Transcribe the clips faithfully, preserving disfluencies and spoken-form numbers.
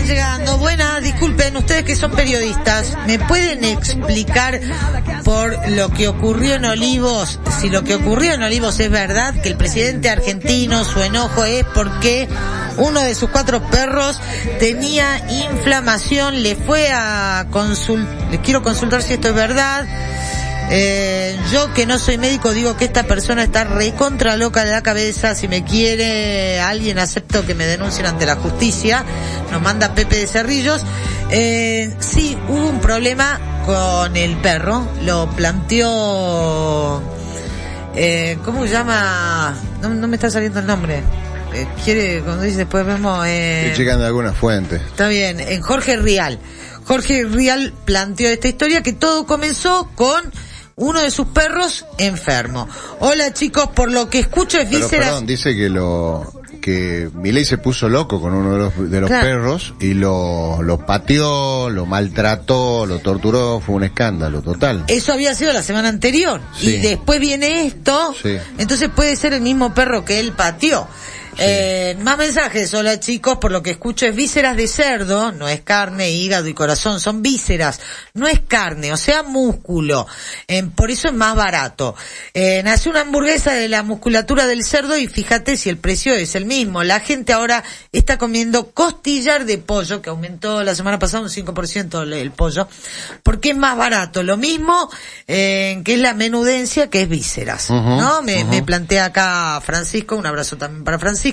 están llegando. Buenas, disculpen, ustedes que son periodistas, ¿me pueden explicar por lo que ocurrió en Olivos? Si lo que ocurrió en Olivos es verdad, que el presidente argentino, su enojo es porque uno de sus cuatro perros tenía inflamación, le fue a consultar, les quiero consultar si esto es verdad. Eh, yo que no soy médico digo que esta persona está recontra loca de la cabeza. Si me quiere alguien, acepto que me denuncien ante la justicia. Nos manda Pepe de Cerrillos. Eh, sí, hubo un problema con el perro. Lo planteó, eh, ¿cómo se llama? No, no me está saliendo el nombre. Eh, quiere, cuando dice después vemos, eh, estoy llegando a alguna fuente. Está bien, en Jorge Rial. Jorge Rial planteó esta historia que todo comenzó con uno de sus perros enfermo. Hola chicos, por lo que escucho es vísceras. Pero perdón, dice que lo que Milei se puso loco con uno de los de los claro. perros y lo lo pateó, lo maltrató, lo torturó, fue un escándalo total. Eso había sido la semana anterior, sí. Y después viene esto, sí. Entonces puede ser el mismo perro que él pateó. Sí. Eh, más mensajes. Hola chicos, por lo que escucho es vísceras de cerdo, no es carne, hígado y corazón, son vísceras, no es carne, o sea músculo, eh, por eso es más barato. Eh, nació una hamburguesa de la musculatura del cerdo y fíjate si el precio es el mismo. La gente ahora está comiendo costillar de pollo, que aumentó la semana pasada un cinco por ciento el pollo, porque es más barato. Lo mismo eh, que es la menudencia, que es vísceras, uh-huh, ¿no? Me, uh-huh. me plantea acá Francisco, un abrazo también para Francisco.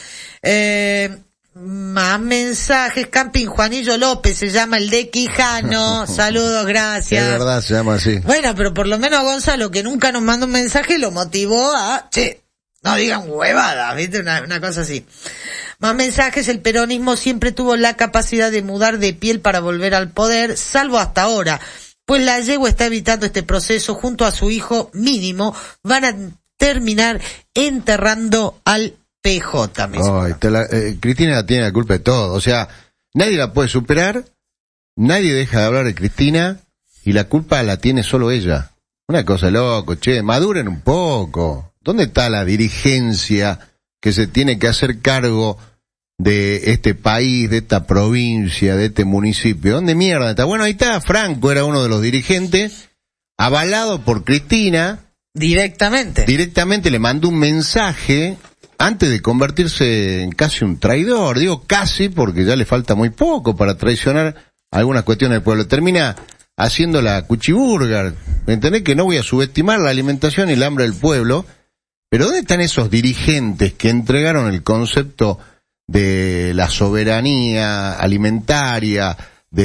Eh, más mensajes. Camping Juanillo López se llama el de Quijano. Saludos, gracias. Es verdad, se llama así. Bueno, pero por lo menos Gonzalo, que nunca nos manda un mensaje, lo motivó a, che, no digan huevadas, ¿viste? Una, una cosa así. Más mensajes. El peronismo siempre tuvo la capacidad de mudar de piel para volver al poder, salvo hasta ahora, pues la yegua está evitando este proceso. Junto a su hijo mínimo van a terminar enterrando al P J. Ay, te la, eh, Cristina la tiene la culpa de todo. O sea, nadie la puede superar, nadie deja de hablar de Cristina y la culpa la tiene solo ella. Una cosa loco, che, maduren un poco. ¿Dónde está la dirigencia que se tiene que hacer cargo de este país, de esta provincia, de este municipio? ¿Dónde mierda está? Bueno, ahí está, Franco era uno de los dirigentes, avalado por Cristina. Directamente. Directamente le mandó un mensaje antes de convertirse en casi un traidor. Digo casi porque ya le falta muy poco para traicionar algunas cuestiones del pueblo. Termina haciendo la cuchiburga. ¿Me entendés? Que no voy a subestimar la alimentación y el hambre del pueblo. Pero ¿dónde están esos dirigentes que entregaron el concepto de la soberanía alimentaria,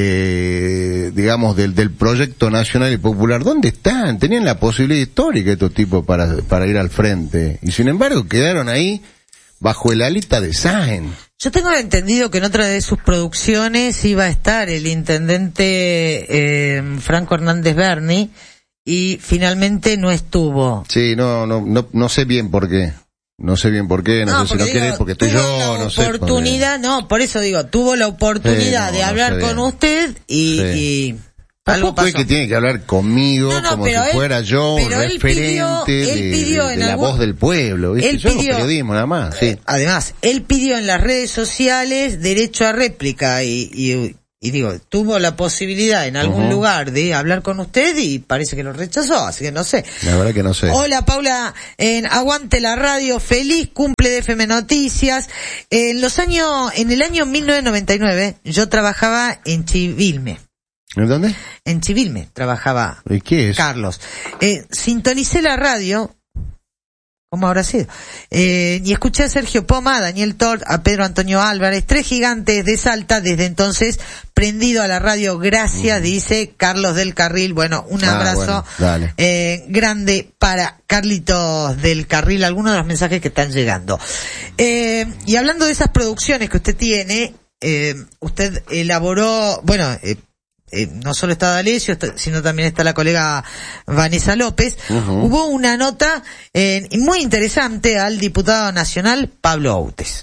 de, digamos, del, del proyecto nacional y popular? ¿Dónde están? Tenían la posibilidad histórica estos tipos para, para ir al frente. Y sin embargo quedaron ahí bajo el alita de Sáenz. Yo tengo entendido que en otra de sus producciones iba a estar el intendente eh, Franco Hernández Berni y finalmente no estuvo. Sí, no, no, no, no sé bien por qué. No sé bien por qué, no, no sé si no querés, porque estoy yo, no sé. Oportunidad, no, por eso digo, tuvo la oportunidad sí, no, de hablar no con usted y, sí. y algo pasó. Es que tiene que hablar conmigo no, no, como si él, fuera yo un referente pidió, de, pidió de, de la algún, voz del pueblo, ¿viste? Yo hago periodismo nada más, sí. Además, él pidió en las redes sociales derecho a réplica y, y, y digo, tuvo la posibilidad en algún uh-huh. lugar de hablar con usted y parece que lo rechazó, así que no sé. La verdad que no sé. Hola Paula, en Aguante la Radio, feliz cumple de F M Noticias. En los años, en el año mil novecientos noventa y nueve yo trabajaba en Chivilme. ¿En dónde? En Chivilme trabajaba. ¿Y qué es? Carlos. Eh, sintonicé la radio. ¿Cómo habrá sido? Eh, y escuché a Sergio Poma, a Daniel Tort, a Pedro Antonio Álvarez, tres gigantes de Salta, desde entonces prendido a la radio. Gracias, mm. dice Carlos del Carril. Bueno, un ah, abrazo bueno, eh, grande para Carlitos del Carril, algunos de los mensajes que están llegando. Eh, y hablando de esas producciones que usted tiene, eh, usted elaboró, bueno, eh, Eh, no solo está D'Alessio, sino también está la colega Vanessa López. Uh-huh. Hubo una nota eh, muy interesante al diputado nacional Pablo Outes.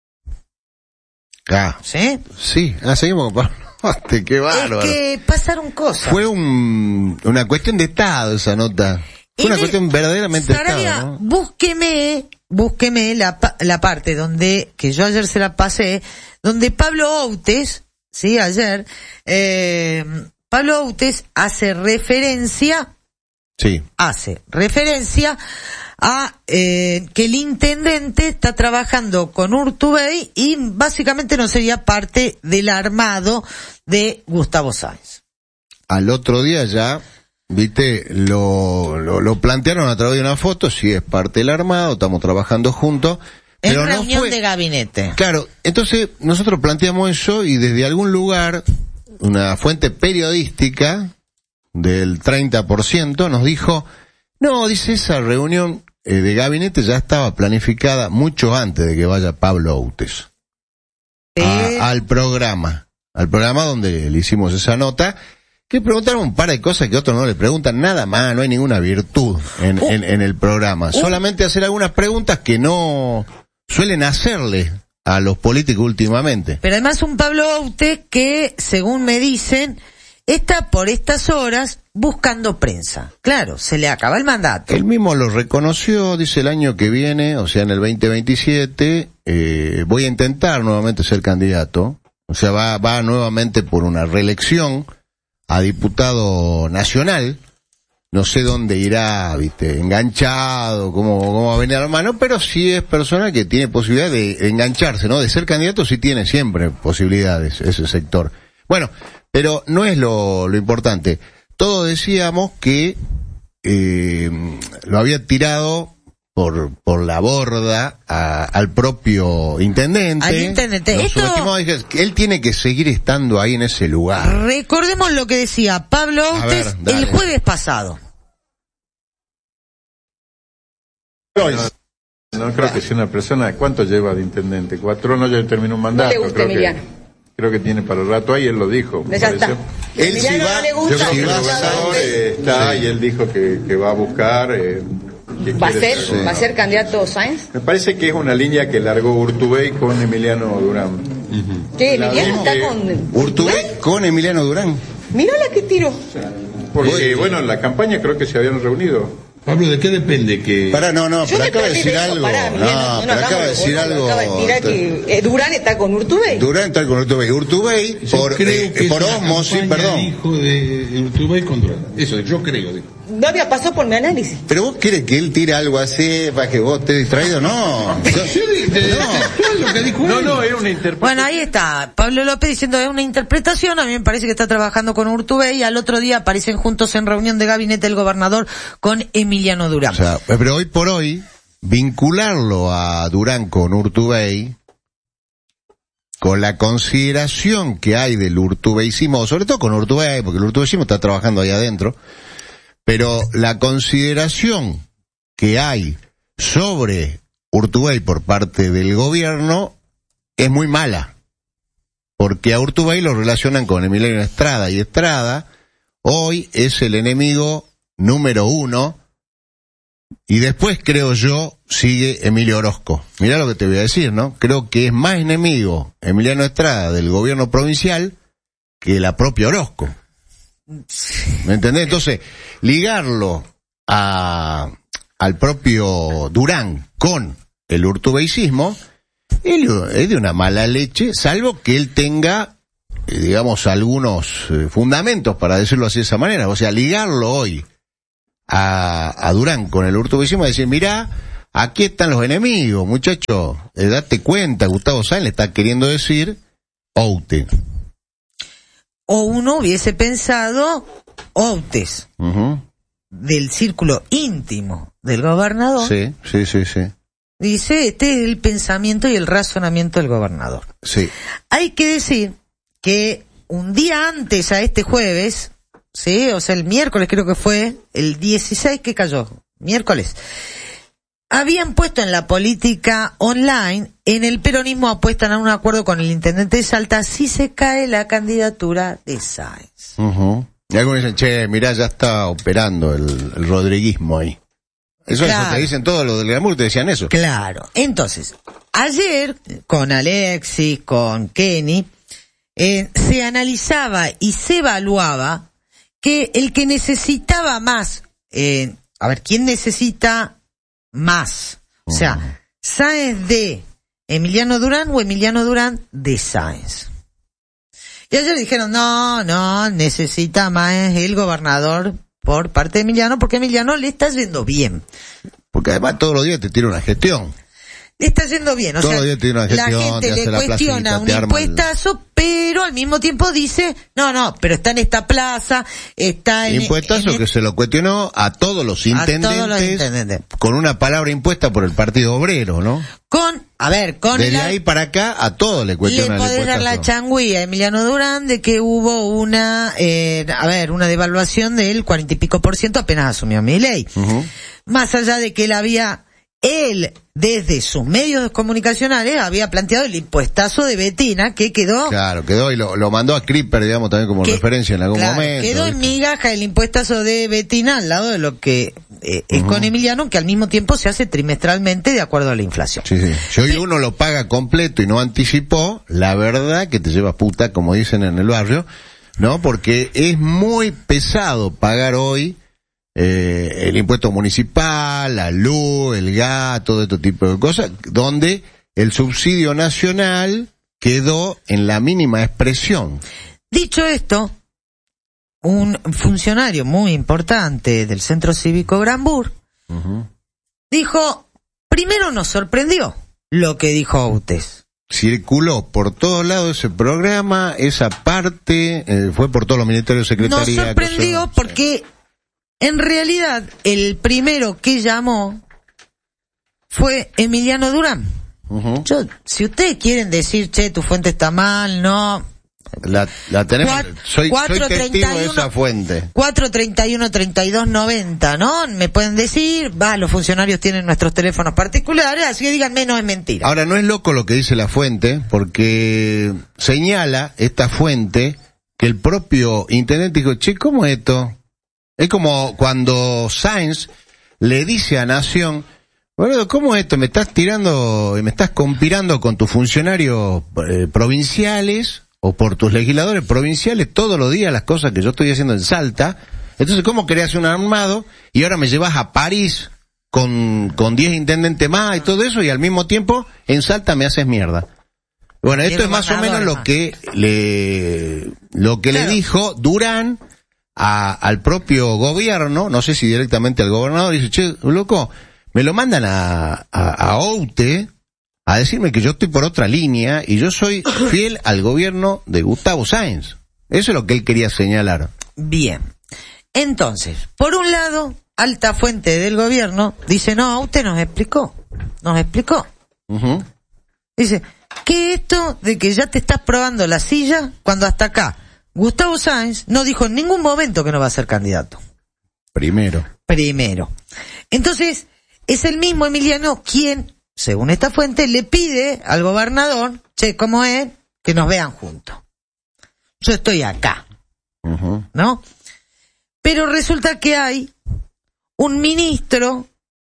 Ah, ¿sí? Sí, ah, seguimos con Pablo. Qué bárbaro. Es que pasaron cosas. Fue un, una cuestión de Estado esa nota. Fue una cuestión verdaderamente de Estado, ¿no? Búsqueme, búsqueme la, la parte donde, que yo ayer se la pasé, donde Pablo Outes sí, ayer, eh, Pablo Outes hace referencia, sí, hace referencia a eh, que el intendente está trabajando con Urtubey y básicamente no sería parte del armado de Gustavo Sáenz. Al otro día ya, viste, lo, lo, lo plantearon a través de una foto, si es parte del armado, estamos trabajando juntos. En pero reunión no fue, de gabinete. Claro, entonces nosotros planteamos eso y desde algún lugar, una fuente periodística del treinta por ciento nos dijo, no, dice, esa reunión eh, de gabinete ya estaba planificada mucho antes de que vaya Pablo Outes Eh, a, al programa, al programa donde le hicimos esa nota, que preguntaron un par de cosas que otros no le preguntan, nada más, no hay ninguna virtud en, uh, en, en el programa, uh, solamente hacer algunas preguntas que no suelen hacerle a los políticos últimamente. Pero además un Pablo Outes que, según me dicen, está por estas horas buscando prensa. Claro, se le acaba el mandato. Él mismo lo reconoció, dice el año que viene, o sea, en el veinte veintisiete, eh, voy a intentar nuevamente ser candidato, o sea, va, va nuevamente por una reelección a diputado nacional, no sé dónde irá, viste, enganchado, cómo, cómo va a venir hermano, pero sí es persona que tiene posibilidad de, de engancharse, ¿no? De ser candidato sí tiene siempre posibilidades ese sector. Bueno, pero no es lo, lo importante. Todos decíamos que eh, lo había tirado por por la borda a, al propio intendente. Al intendente. Lo Esto... subestimó, dije, él tiene que seguir estando ahí en ese lugar. Recordemos lo que decía Pablo Outes el jueves pasado. No creo que sea una persona. ¿Cuánto lleva de intendente? Cuatro años, ya terminó un mandato. No le gusta, creo Emiliano. Que, creo que tiene para el rato ahí, él lo dijo. Ya está. Él sí Emiliano va, no le gusta. Yo creo que el gobernador eh, está Sí. y él dijo que, que va a buscar. Eh, que ¿Va a quiere ser, ser va a ser candidato Sáenz? Me parece que es una línea que largó Urtubey con Emiliano Durán. Uh-huh. ¿Qué? La ¿Emiliano vez está que- con...? Urtubey con Emiliano Durán. Mirá la que tiro. Porque, bueno, en la campaña creo que se habían reunido. Pablo, ¿de qué depende que...? Pará, no, no, Yo pero me acaba de traté decir eso, algo. pará, Emiliano, No, no pero hagamos acaba de decir boludo, algo. Acaba de tirar que eh, Durán está con Urtubey. Durán está con Urtubey. Urtubey, Yo por, creo eh, que por es una osmosis, campaña perdón. de hijo de Urtubey con Durán. Eso, yo creo. digo. No había pasado por mi análisis. Pero vos querés que él tire algo así para que vos estés distraído, no. Yo dije, No. lo que dijo No, él. no, es una interpretación. Bueno, ahí está. Pablo López diciendo es una interpretación. A mí me parece que está trabajando con Urtubey y al otro día aparecen juntos en reunión de gabinete el gobernador con Emiliano Durán. O sea, pero hoy por hoy, vincularlo a Durán con Urtubey, con la consideración que hay del urtubeicismo, sobre todo con Urtubey, porque el urtubeicismo está trabajando ahí adentro, pero la consideración que hay sobre Urtubey por parte del gobierno es muy mala, porque a Urtubey lo relacionan con Emiliano Estrada, y Estrada hoy es el enemigo número uno, y después, creo yo, sigue Emilio Orozco. Mirá lo que te voy a decir, ¿no? Creo que es más enemigo Emiliano Estrada del gobierno provincial que la propia Orozco. ¿Me entendés? Entonces, ligarlo a, al propio Durán con el urtubeicismo es de una mala leche, salvo que él tenga, eh, digamos, algunos eh, fundamentos, para decirlo así de esa manera. O sea, ligarlo hoy a, a Durán con el urtubeicismo, decir, mirá, aquí están los enemigos, muchachos, eh, date cuenta, Gustavo Sáenz le está queriendo decir Outes. O uno hubiese pensado Outes, Uh-huh. del círculo íntimo del gobernador. Sí, sí, sí, sí. Dice, este es el pensamiento y el razonamiento del gobernador. Sí. Hay que decir que un día antes a este jueves, sí, o sea, el miércoles creo que fue, el dieciséis que cayó, miércoles, habían puesto en la política online, en el peronismo apuestan a un acuerdo con el intendente de Salta si se cae la candidatura de Sáenz. Uh-huh. Y algunos dicen, che, mirá, ya está operando el, el rodriguismo ahí. Eso, Claro. eso te dicen todos los del glamour, te decían eso. Claro. Entonces, ayer, con Alexis, con Kenny, eh, se analizaba y se evaluaba que el que necesitaba más, eh, a ver, ¿quién necesita más? O sea, ¿Sáenz de Emiliano Durán o Emiliano Durán de Sáenz? Y ayer dijeron, no, no, necesita más el gobernador por parte de Emiliano, porque a Emiliano le está yendo bien. Porque además todos los días te tira una gestión. Le está yendo bien, o Todos sea, los días te tira una la gestión, gente te le hace la cuestiona placita, un te arma el- impuestazo, pero al mismo tiempo dice, no, no, pero está en esta plaza, está en... Impuestazo en- que se lo cuestionó a todos los a intendentes, todos los intendentes. con una palabra impuesta por el Partido Obrero, ¿no? Con, a ver, con Desde la... ahí para acá a todos le Le cuestionan el podés dar la impuestazo. changüí a Emiliano Durán de que hubo una, eh, a ver, una devaluación del cuarenta y pico por ciento apenas asumió Milei. Ujú. Más allá de que él había, él, desde sus medios comunicacionales, había planteado el impuestazo de Betina, que quedó... Claro, quedó y lo, lo mandó a Creeper, digamos, también como que- referencia en algún claro, momento. quedó en ¿viste? migaja el impuestazo de Betina al lado de lo que eh, es con Emiliano, que al mismo tiempo se hace trimestralmente de acuerdo a la inflación. Sí, sí. Si hoy uno lo paga completo y no anticipó, la verdad que te lleva puta, como dicen en el barrio, ¿no? Porque es muy pesado pagar hoy eh, el impuesto municipal, la luz, el gas, todo este tipo de cosas, donde el subsidio nacional quedó en la mínima expresión. Dicho esto, un funcionario muy importante del Centro Cívico Granbur Ujú. dijo, primero nos sorprendió lo que dijo Outes. Circuló por todos lados ese programa, esa parte, eh, fue por todos los ministerios de Nos secretaría. sorprendió cosas- porque en realidad el primero que llamó fue Emiliano Durán. Ujú. Yo, si ustedes quieren decir, che, tu fuente está mal, no, La, la tenemos, Cuat- soy, soy cuatro testigo treinta y de uno esa fuente. cuatro treinta y uno, treinta y dos noventa, ¿no? Me pueden decir, va, los funcionarios tienen nuestros teléfonos particulares, así que díganme, no es mentira. Ahora, no es loco lo que dice la fuente, porque señala esta fuente que el propio intendente dijo, che, ¿cómo es esto? Es como cuando Sáenz le dice a Nación, boludo, ¿cómo es esto? Me estás tirando, me estás conspirando con tus funcionarios eh, provinciales o por tus legisladores provinciales todos los días las cosas que yo estoy haciendo en Salta. Entonces, ¿cómo querés hacer un armado y ahora me llevas a París con con diez intendentes más y todo eso y al mismo tiempo en Salta me haces mierda? Bueno, esto Diez es más o menos gobernadores lo más. que le lo que Claro. le dijo Durán a, al propio gobierno, no sé si directamente al gobernador, dice, che, loco, me lo mandan a, a, a Oute a decirme que yo estoy por otra línea y yo soy fiel al gobierno de Gustavo Sáenz. Eso es lo que él quería señalar. Bien. Entonces, por un lado, alta fuente del gobierno dice, no, usted nos explicó, nos explicó. Ujú. Dice, ¿qué esto de que ya te estás probando la silla cuando hasta acá Gustavo Sáenz no dijo en ningún momento que no va a ser candidato? Primero. Primero. Entonces, es el mismo Emiliano quien, según esta fuente, le pide al gobernador, che, ¿cómo es? Que nos vean juntos. Yo estoy acá, Ujú. ¿no? Pero resulta que hay un ministro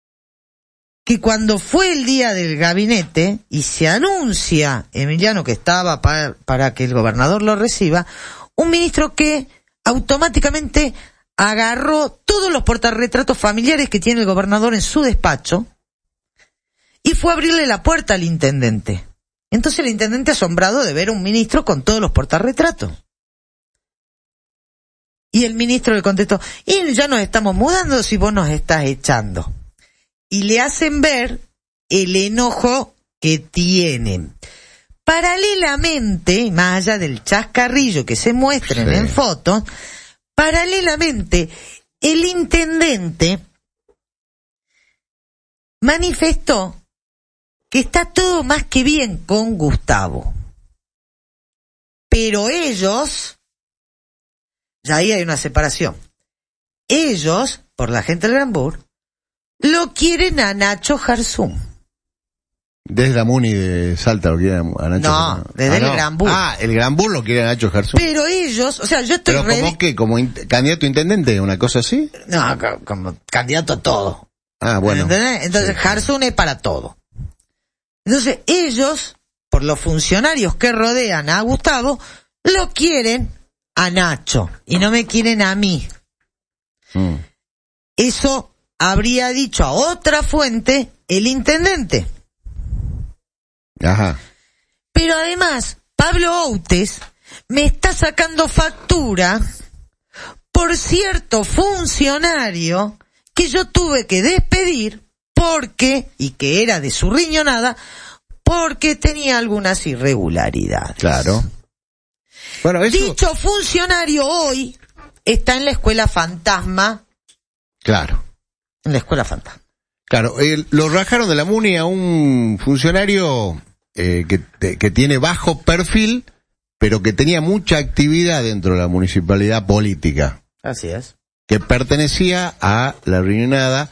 que cuando fue el día del gabinete y se anuncia Emiliano que estaba para, para que el gobernador lo reciba, un ministro que automáticamente agarró todos los portarretratos familiares que tiene el gobernador en su despacho y fue a abrirle la puerta al intendente. Entonces el intendente asombrado de ver a un ministro con todos los portarretratos. Y el ministro le contestó, y ya nos estamos mudando si vos nos estás echando. Y le hacen ver el enojo que tienen. Paralelamente, más allá del chascarrillo que se muestren Sí. en fotos, paralelamente, el intendente manifestó que está todo más que bien con Gustavo. Pero ellos, ya ahí hay una separación. Ellos, por la gente del Granbur, lo quieren a Nacho Jarzún. Desde la Muni de Salta lo quieren a Nacho. No, desde el Granbur. Ah, el Granbur lo quiere a Nacho Jarzún. Pero ellos, o sea, yo estoy Pero re- como que, como in- candidato a intendente, una cosa así. No, co- como candidato a todo. Ah, bueno. ¿Entendés? Entonces, Sí. Jarzún es para todo. Entonces, ellos, por los funcionarios que rodean a Gustavo, lo quieren a Nacho y no me quieren a mí. Mm. Eso habría dicho a otra fuente el intendente. Ajá. Pero además, Pablo Outes me está sacando factura por cierto funcionario que yo tuve que despedir porque, y que era de su riñonada, porque tenía algunas irregularidades. Claro. Bueno, eso... Dicho funcionario hoy está en la escuela fantasma. Claro. En la escuela fantasma. Claro, eh, lo rajaron de la MUNI a un funcionario eh, que, te, que tiene bajo perfil, pero que tenía mucha actividad dentro de la municipalidad política. Así es. Que pertenecía a la riñonada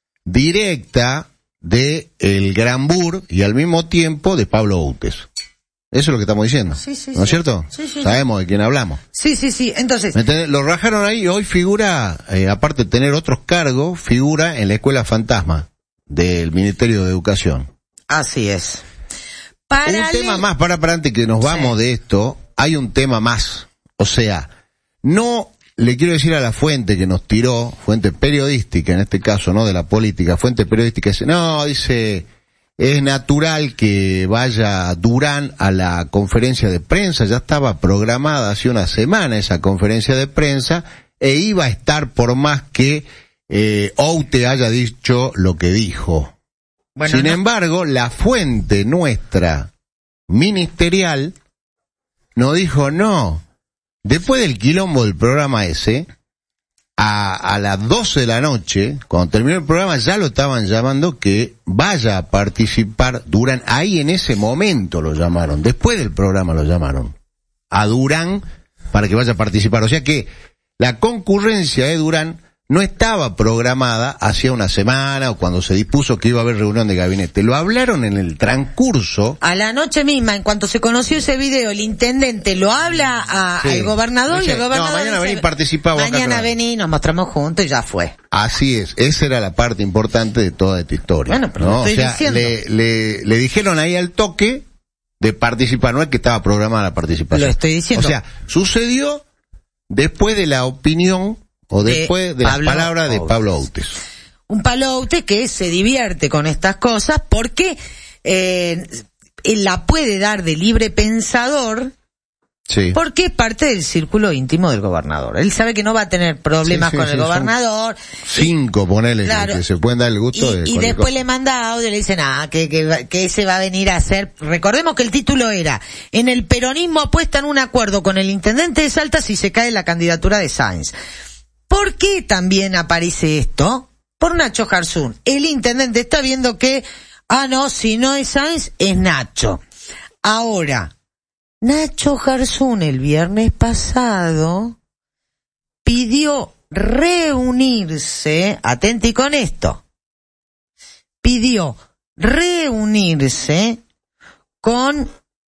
directa de el Gran Bur y al mismo tiempo de Pablo Outes. Eso es lo que estamos diciendo. Sí, sí, ¿no es sí. cierto? Sí, sí, Sabemos de quién hablamos. Sí, sí, sí. Entonces, lo rajaron ahí y hoy figura, eh, aparte de tener otros cargos, figura en la escuela fantasma del Ministerio de Educación. Así es. Paralel... Un tema más, para, para antes que nos vamos sí. de esto, hay un tema más. O sea, no le quiero decir a la fuente que nos tiró, fuente periodística en este caso, no de la política, fuente periodística, dice, no, dice... Es natural que vaya Durán a la conferencia de prensa, ya estaba programada hace una semana esa conferencia de prensa, e iba a estar por más que eh, Oute haya dicho lo que dijo. Bueno, Sin no. embargo, la fuente nuestra ministerial nos dijo no. Después del quilombo del programa ese, A, a las doce de la noche, cuando terminó el programa, ya lo estaban llamando que vaya a participar Durán. Ahí en ese momento lo llamaron, después del programa lo llamaron a Durán para que vaya a participar. O sea que la concurrencia de Durán no estaba programada hacía una semana o cuando se dispuso que iba a haber reunión de gabinete. Lo hablaron en el transcurso. A la noche misma, en cuanto se conoció ese video, el intendente lo habla a, sí. al gobernador dice, y el gobernador no, mañana dice, vení, participamos. Mañana vení, nos mostramos juntos y ya fue. Así es, esa era la parte importante de toda esta historia. Bueno, pero ¿no? lo estoy o sea, diciendo. Le, le, le dijeron ahí al toque de participar, no es que estaba programada la participación. Lo estoy diciendo. O sea, sucedió después de la opinión o después de, de las palabras de Pablo Outes. Un Pablo Outes que se divierte con estas cosas porque eh, él la puede dar de libre pensador. Sí. Porque es parte del círculo íntimo del gobernador. Él sabe que no va a tener problemas sí, sí, con sí, el gobernador. Cinco, ponele, claro, que se pueden dar el gusto y, de... Y después cosa. Le manda audio y le dicen, ah, que, que, que ese va a venir a hacer... Recordemos que el título era, en el peronismo apuestan un acuerdo con el intendente de Salta si se cae la candidatura de Sáenz. ¿Por qué también aparece esto? Por Nacho Garzón. El intendente está viendo que, ah, no, si no es Sáenz, es Nacho. Ahora... Nacho Garzón el viernes pasado pidió reunirse, atenti con esto, pidió reunirse con,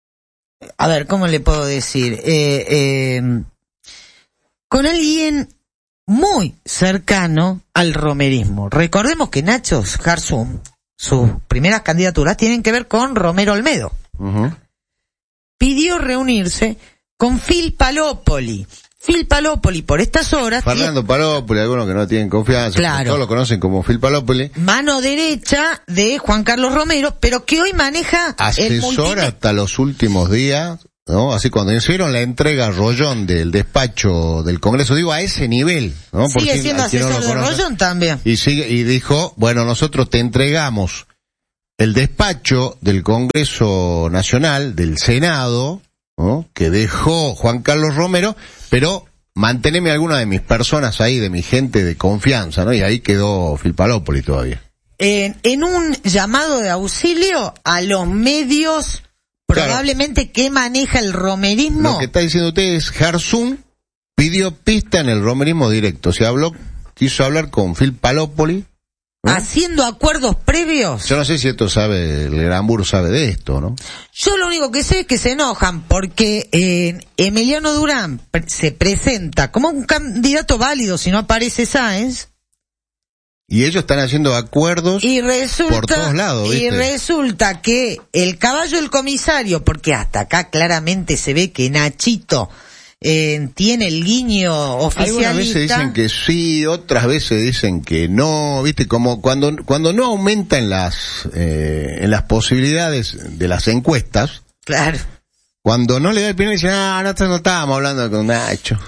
a ver, ¿cómo le puedo decir? Eh, eh, con alguien muy cercano al romerismo. Recordemos que Nacho Garzón, sus primeras candidaturas tienen que ver con Romero Olmedo. Uh-huh. Pidió reunirse con Phil Palopoli. Phil Palopoli, por estas horas... Fernando tiene... Palopoli, algunos que no tienen confianza, claro. Todos lo conocen como Phil Palopoli. Mano derecha de Juan Carlos Romero, pero que hoy maneja... Asesor el multi... hasta los últimos días, ¿no? Así cuando hicieron la entrega a Rollón del despacho del Congreso, digo, a ese nivel, ¿no? Sigue Por siendo asesor no de Rollón también. Y sigue, y dijo, bueno, nosotros te entregamos el despacho del Congreso Nacional, del Senado, ¿no? Que dejó Juan Carlos Romero, pero manteneme alguna de mis personas ahí, de mi gente de confianza, ¿no? Y ahí quedó Phil Palopoli todavía. En, en un llamado de auxilio a los medios, probablemente, claro, que maneja el romerismo. Lo que está diciendo usted es, Garzón pidió pista en el romerismo directo. Se habló, quiso hablar con Phil Palopoli, ¿no? Haciendo acuerdos previos. Yo no sé si esto sabe, el Gran Bur sabe de esto, ¿no? Yo lo único que sé es que se enojan porque eh, Emiliano Durán pre- se presenta como un candidato válido si no aparece Sáenz. Y ellos están haciendo acuerdos y resulta, por todos lados, ¿viste? Y resulta que el caballo del comisario, porque hasta acá claramente se ve que Nachito Eh, tiene el guiño oficialista. Algunas veces dicen que sí, otras veces dicen que no, viste, como cuando cuando no aumentan las eh, en las posibilidades de las encuestas. Claro. cuando no le da el opinión dice, ah, no, no estábamos hablando con Nacho.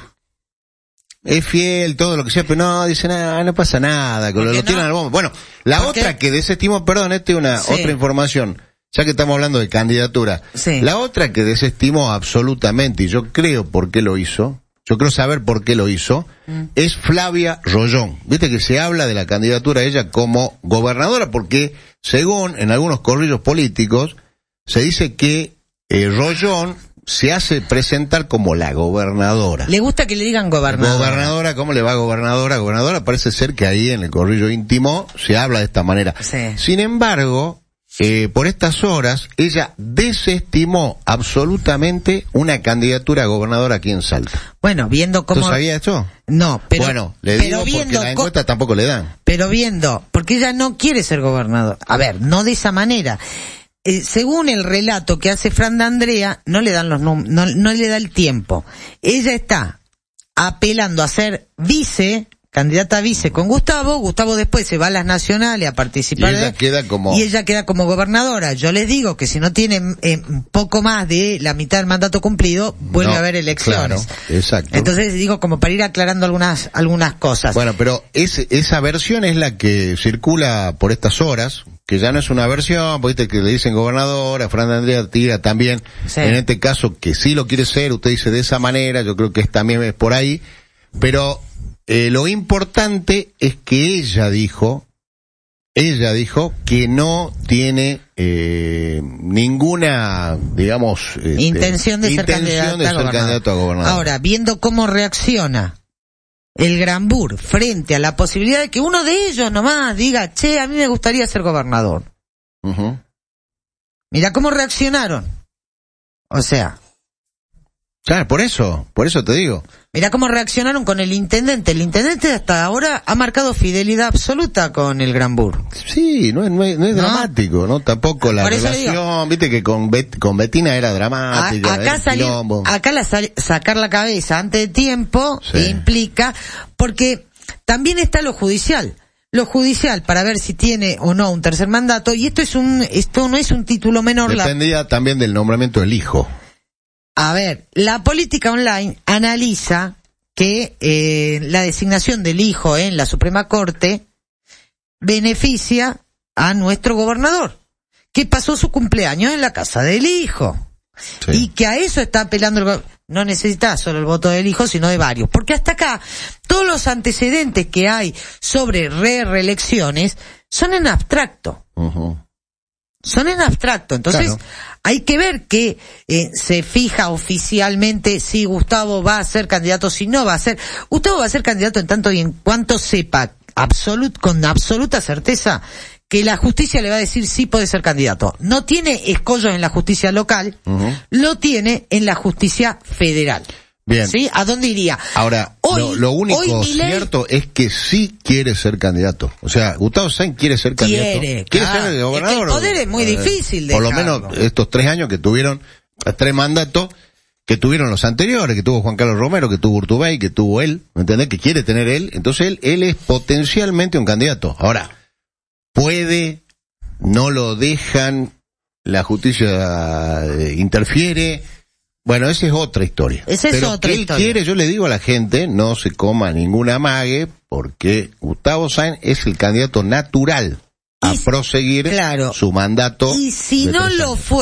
Es fiel, todo lo que sea, pero no, dice nada, no pasa nada, que lo, lo tiran al bombo. Bueno, la ¿Por otra qué? que desestimó, perdón, esta es una Sí. otra información, ya que estamos hablando de candidatura. Sí. La otra que desestimó absolutamente, y yo creo por qué lo hizo, yo creo saber por qué lo hizo, mm. es Flavia Rollón. Viste que se habla de la candidatura de ella como gobernadora, porque según en algunos corrillos políticos, se dice que eh, Rollón se hace presentar como la gobernadora. Le gusta que le digan gobernadora. Gobernadora, ¿cómo le va gobernadora? Gobernadora, parece ser que ahí en el corrillo íntimo se habla de esta manera. Sí. Sin embargo, eh, por estas horas, ella desestimó absolutamente una candidatura a gobernadora aquí en Salta. Bueno, viendo cómo... ¿Tú sabías esto? No, pero... Bueno, le pero digo viendo porque la encuesta co- tampoco le dan. Pero viendo, porque ella no quiere ser gobernador. A ver, no de esa manera. Eh, según el relato que hace Fran D'Andrea, no le dan los num- no, no le da el tiempo. Ella está apelando a ser vice, candidata a vice con Gustavo. Gustavo después se va a las nacionales a participar. Y ella de, queda como... y ella queda como gobernadora. Yo les digo que si no tiene eh, poco más de la mitad del mandato cumplido, vuelve No, a haber elecciones. claro, exacto. Entonces digo, como para ir aclarando algunas algunas cosas. Bueno, pero ese, esa versión es la que circula por estas horas, que ya no es una versión, porque que le dicen gobernadora, Fran D'Andrea tira también, Sí. en este caso que sí lo quiere ser, usted dice de esa manera, yo creo que es, también es por ahí, pero eh, lo importante es que ella dijo, ella dijo que no tiene eh, ninguna, digamos, este, intención de ser, intención de candidata a ser gobernador. candidato a gobernador. Ahora, viendo cómo reacciona el Granbur frente a la posibilidad de que uno de ellos nomás diga, che, a mí me gustaría ser gobernador. Uh-huh. Mira cómo reaccionaron. O sea, Claro, por eso, por eso te digo. mira cómo reaccionaron con el intendente. El intendente hasta ahora ha marcado fidelidad absoluta con el Granbur. Sí, no es, no es, no es ¿No? dramático, ¿no? Tampoco la Por eso le relación, viste que con, Bet, con Betina era A- dramática. acá era salir, quilombo. acá la sal- sacar la cabeza antes de tiempo Sí. implica, porque también está lo judicial. Lo judicial para ver si tiene o no un tercer mandato, y esto es un, esto no es un título menor. La, Dependía también del nombramiento del hijo. a ver, la política online analiza que eh, la designación del hijo en la Suprema Corte beneficia a nuestro gobernador, que pasó su cumpleaños en la casa del hijo. Sí. Y que a eso está apelando el go- no necesita solo el voto del hijo, sino de varios. Porque hasta acá, todos los antecedentes que hay sobre re reelecciones son en abstracto. Uh-huh. Son en abstracto. Entonces, Claro. hay que ver que eh, se fija oficialmente si Gustavo va a ser candidato, si no va a ser. Gustavo va a ser candidato en tanto y en cuanto sepa absolut, con absoluta certeza que la justicia le va a decir sí puede ser candidato. No tiene escollos en la justicia local, Uh-huh. lo tiene en la justicia federal. Bien. ¿Sí? ¿A dónde iría? Ahora, Hoy- lo, lo único hoy Milei cierto es que sí quiere ser candidato. O sea, Gustavo Sainz quiere ser candidato. Quiere, ¿Quiere claro. ser Es que gobernador? el poder es muy Eh, difícil Por lo dejarlo. menos estos tres años que tuvieron, tres mandatos que tuvieron los anteriores, que tuvo Juan Carlos Romero, que tuvo Urtubey, que tuvo él, ¿me entendés? Que quiere tener él. Entonces él, él es potencialmente un candidato. Ahora, puede, no lo dejan, la justicia eh, interfiere. Bueno, esa es otra historia. Esa es Pero otra que él historia. quiere, yo le digo a la gente, no se coma ninguna amague, porque Gustavo Sainz es el candidato natural a Y- proseguir claro. su mandato. Y si de no tres lo años. fue